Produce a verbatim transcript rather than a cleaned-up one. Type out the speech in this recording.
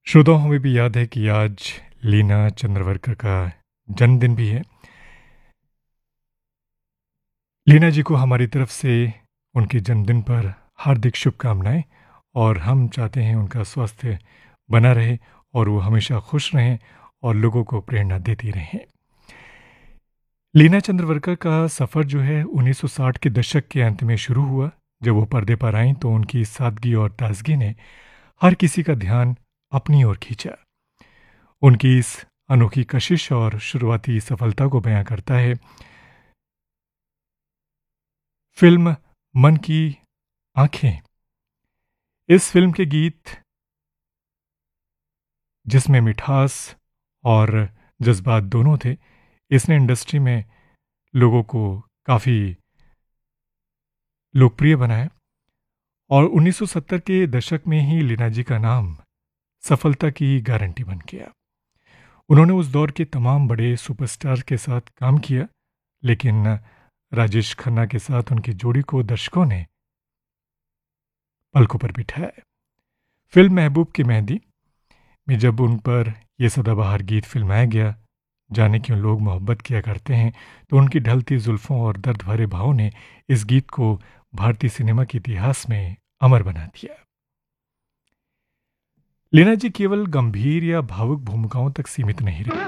श्रोताओं, हमें भी याद है कि आज लीना चंद्रवरकर का जन्मदिन भी है। लीना जी को हमारी तरफ से उनके जन्मदिन पर हार्दिक शुभकामनाएं और हम चाहते हैं उनका स्वास्थ्य बना रहे और वो हमेशा खुश रहें और लोगों को प्रेरणा देती रहें। लीना चंद्रवरकर का सफ़र जो है उन्नीस सौ साठ के दशक के अंत में शुरू हुआ। जब वो पर्दे पर आईं तो उनकी सादगी और ताजगी ने हर किसी का ध्यान अपनी ओर खींचा। उनकी इस अनोखी कशिश और शुरुआती सफलता को बयां करता है फिल्म मन की आंखें। इस फिल्म के गीत, जिसमें मिठास और जज्बात दोनों थे, इसने इंडस्ट्री में लोगों को काफ़ी लोकप्रिय बनाया और उन्नीस सौ सत्तर के दशक में ही लीना जी का नाम सफलता की गारंटी बन गया। उन्होंने उस दौर के तमाम बड़े सुपरस्टार के साथ काम किया, लेकिन राजेश खन्ना के साथ उनकी जोड़ी को दर्शकों ने पलकों पर बिठाया। फिल्म महबूब की मेहंदी में जब उन पर यह सदाबहार गीत फिल्माया गया, जाने क्यों लोग मोहब्बत किया करते हैं, तो उनकी ढलती जुल्फों और दर्द भरे भावों ने इस गीत को भारतीय सिनेमा के इतिहास में अमर बना दिया। लीना जी केवल गंभीर या भावुक भूमिकाओं तक सीमित नहीं रही।